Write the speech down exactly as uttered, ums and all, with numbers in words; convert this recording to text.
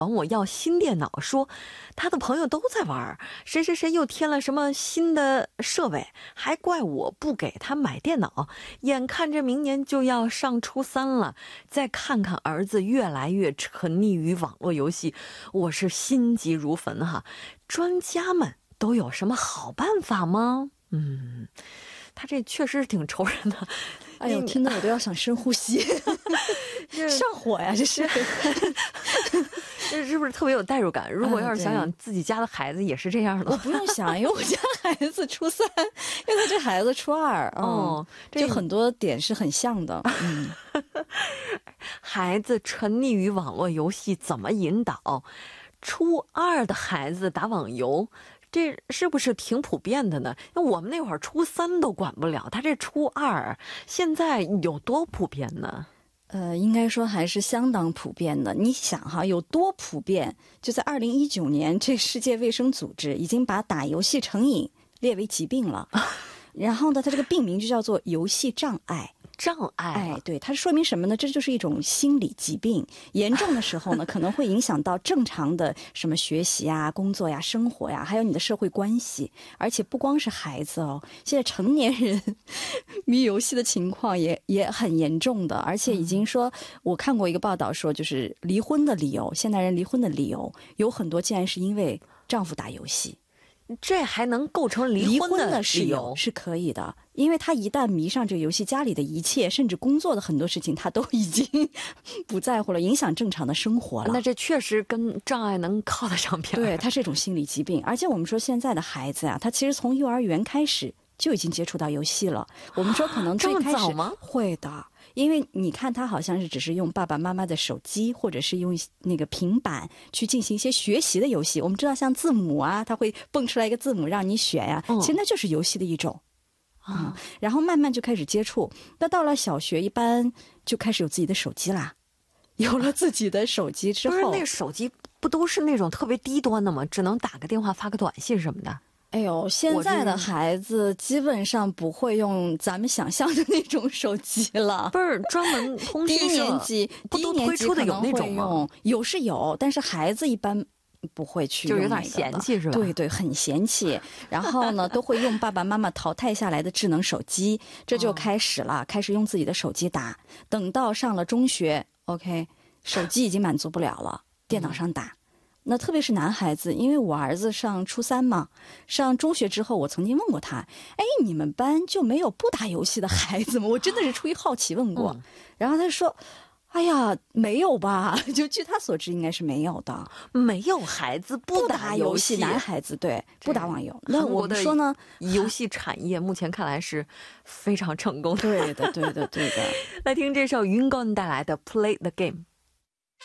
管我要新电脑，说他的朋友都在玩，谁谁谁又添了什么新的设备，还怪我不给他买电脑。眼看着明年就要上初三了，再看看儿子越来越沉溺于网络游戏，我是心急如焚哈。专家们都有什么好办法吗？嗯，他这确实是挺愁人的。 哎呦，听得我都要想深呼吸，上火呀，这是。 这是不是特别有代入感？如果要是想想自己家的孩子也是这样的， 我不用想，因为我家孩子初三，因为他这孩子初二，哦，就很多点是很像的。嗯， 孩子沉溺于网络游戏怎么引导？初二的孩子打网游，这是不是挺普遍的呢？那我们那会儿初三都管不了，他这初二现在有多普遍呢？ 呃，应该说还是相当普遍的。你想哈，有多普遍？就在二零一九年，这世界卫生组织已经把打游戏成瘾列为疾病了。然后呢，它这个病名就叫做游戏障碍。 障碍， 哎，对，它说明什么呢？这就是一种心理疾病，严重的时候呢，可能会影响到正常的什么学习啊、工作呀、生活呀，还有你的社会关系。而且不光是孩子哦，现在成年人迷游戏的情况也也很严重的，而且已经说，嗯、我看过一个报道说，就是离婚的理由，现代人离婚的理由有很多，竟然是因为丈夫打游戏。 这还能构成离婚的理由？ 是可以的，因为他一旦迷上这个游戏，家里的一切甚至工作的很多事情他都已经不在乎了，影响正常的生活了。 那这确实跟障碍能靠得上边。 对，它是一种心理疾病。而且我们说现在的孩子啊，他其实从幼儿园开始就已经接触到游戏了。我们说可能最开始会的，因为你看他好像是只是用爸爸妈妈的手机或者是用那个平板去进行一些学习的游戏。我们知道像字母啊，它会蹦出来一个字母让你选呀、啊，其实那就是游戏的一种。嗯，然后慢慢就开始接触，那到了小学一般就开始有自己的手机啦。有了自己的手机之后， 不是那个手机不都是那种特别低端的吗？只能打个电话、发个短信什么的。 哎呦，现在的孩子基本上不会用咱们想象的那种手机了。 不是专门通讯社低年级不都推出的有那种吗？ 有是有，但是孩子一般不会去用、那个， 就有点嫌弃是吧？ 对对，很嫌弃。然后呢，都会用爸爸妈妈淘汰下来的智能手机，这就开始了，哦、开始用自己的手机打。等到上了中学 ，OK， 手机已经满足不了了，电脑上打。嗯，那特别是男孩子，因为我儿子上初三嘛，上中学之后，我曾经问过他，哎，你们班就没有不打游戏的孩子吗？我真的是出于好奇问过，嗯、然后他说，哎呀，没有吧？就据他所知，应该是没有的， 没有孩子不打游戏， 男孩子对不打网游。那我们说呢， 游戏产业目前看来是非常成功的。 对的，对的，对的。 来听这首云高带来的《Play the Game》。